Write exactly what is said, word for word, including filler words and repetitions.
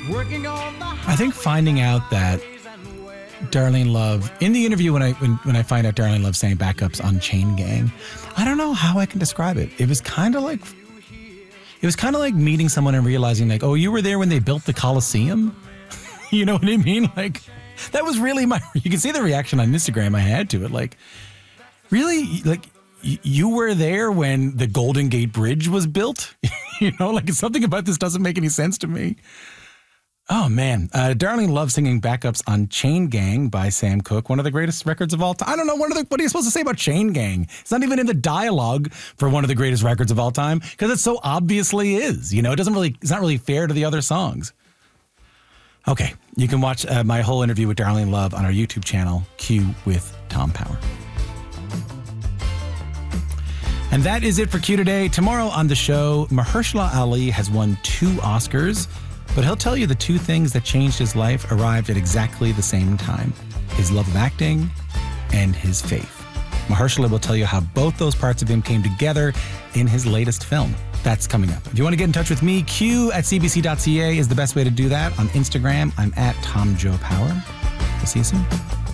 I think finding out that Darlene Love, in the interview when I when, when I find out Darlene Love sang backups on Chain Gang, I don't know how I can describe it. It was kind of like, it was kind of like meeting someone and realizing like, oh, you were there when they built the Coliseum? You know what I mean? Like, that was really my, you can see the reaction on Instagram I had to it. Like, really? Like, y- you were there when the Golden Gate Bridge was built? You know, like something about this doesn't make any sense to me. Oh, man. Uh, Darlene Love singing backups on Chain Gang by Sam Cooke, one of the greatest records of all time. I don't know, one of the, what are you supposed to say about Chain Gang? It's not even in the dialogue for one of the greatest records of all time because it so obviously is. You know, it doesn't really, it's not really fair to the other songs. Okay, you can watch uh, my whole interview with Darlene Love on our YouTube channel, Q with Tom Power. And that is it for Q today. Tomorrow on the show, Mahershala Ali has won two Oscars, but he'll tell you the two things that changed his life arrived at exactly the same time: his love of acting and his faith. Mahershala will tell you how both those parts of him came together in his latest film. That's coming up. If you want to get in touch with me, Q at C B C dot C A is the best way to do that. On Instagram, I'm at Tom Joe Power. We'll see you soon.